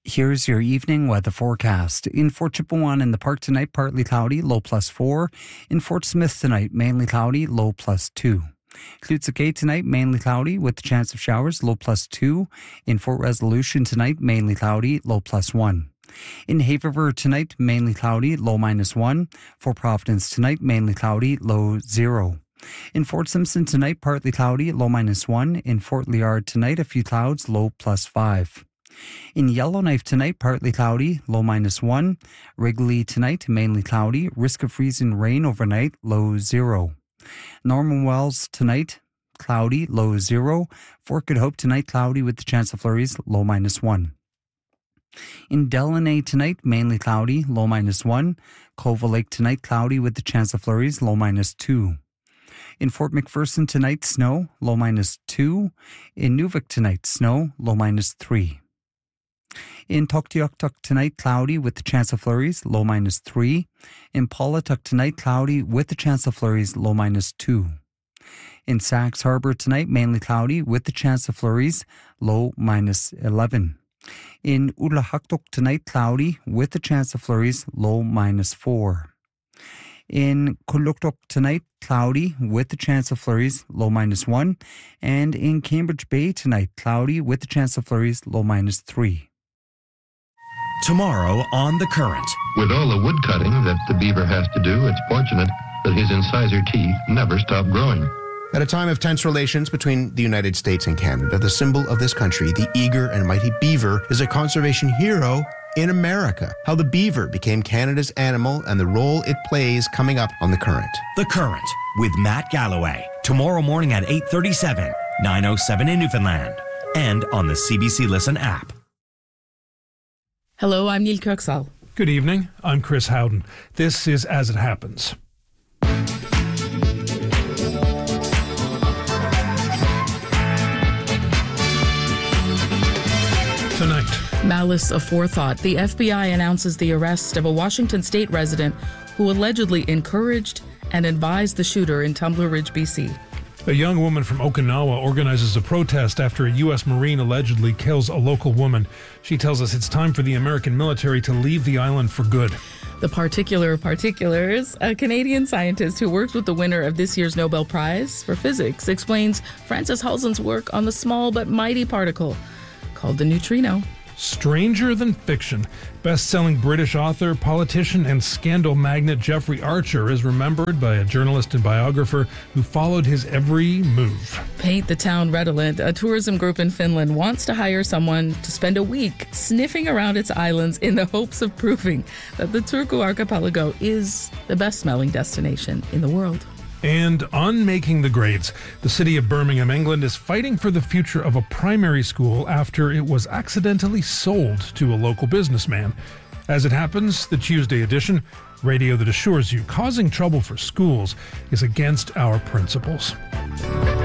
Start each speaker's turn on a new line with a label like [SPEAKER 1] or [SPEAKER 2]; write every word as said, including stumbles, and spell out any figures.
[SPEAKER 1] Here's your evening weather forecast. In Fort Chipewyan in the park tonight, partly cloudy, low plus four. In Fort Smith tonight, mainly cloudy, low plus two. Klutzik tonight, mainly cloudy with the chance of showers, low plus two. In Fort Resolution tonight, mainly cloudy, low plus one. In Haverford tonight, mainly cloudy, low minus one. Fort Providence tonight, mainly cloudy, low zero. In Fort Simpson tonight, partly cloudy, low minus one. In Fort Liard tonight, a few clouds, low plus five. In Yellowknife tonight, partly cloudy, low minus one. Wrigley tonight, mainly cloudy, risk of freezing rain overnight, low zero. Norman Wells tonight, cloudy, low zero. Fort Good Hope tonight, cloudy with the chance of flurries, low minus one. In Delaney tonight, mainly cloudy, low minus one. Cova Lake tonight, cloudy with the chance of flurries, low minus two. In Fort McPherson tonight, snow, low minus two. In Nuvik tonight, snow, low minus three. In Tuktoyaktuk tonight, cloudy with the chance of flurries, low minus three. In Paulatuk tonight, cloudy with the chance of flurries, low minus two. In Sachs Harbor tonight, mainly cloudy with the chance of flurries, low minus eleven. In Ulahaktuk tonight, cloudy with the chance of flurries, low minus four. In Kuluktuk tonight, cloudy with the chance of flurries, low minus one. And in Cambridge Bay tonight, cloudy with the chance of flurries, low minus three.
[SPEAKER 2] Tomorrow on The Current.
[SPEAKER 3] With all the wood cutting that the beaver has to do, it's fortunate that his incisor teeth never stop growing.
[SPEAKER 4] At a time of tense relations between the United States and Canada, the symbol of this country, the eager and mighty beaver, is a conservation hero in America. How the beaver became Canada's animal and the role it plays coming up on The Current.
[SPEAKER 2] The Current with Matt Galloway. Tomorrow morning at eight thirty-seven, nine oh seven in Newfoundland. And on the C B C Listen app.
[SPEAKER 5] Hello, I'm Neil Kirksall.
[SPEAKER 6] Good evening. I'm Chris Howden. This is As It Happens. Tonight.
[SPEAKER 5] Malice aforethought. The F B I announces the arrest of a Washington state resident who allegedly encouraged and advised the shooter in Tumbler Ridge, B C.
[SPEAKER 6] A young woman from Okinawa organizes a protest after a U S Marine allegedly kills a local woman. She tells us it's time for the American military to leave the island for good.
[SPEAKER 5] The particular particulars, a Canadian scientist who worked with the winner of this year's Nobel Prize for Physics, explains Francis Halzen's work on the small but mighty particle called the neutrino.
[SPEAKER 6] Stranger than fiction. Best-selling British author, politician, and scandal magnate Jeffrey Archer is remembered by a journalist and biographer who followed his every move.
[SPEAKER 5] Paint the Town Redolent. A tourism group in Finland wants to hire someone to spend a week sniffing around its islands in the hopes of proving that the Turku archipelago is the best-smelling destination in the world.
[SPEAKER 6] And on Making the Grades, the city of Birmingham, England is fighting for the future of a primary school after it was accidentally sold to a local businessman. As it happens, the Tuesday edition, radio that assures you causing trouble for schools is against our principles.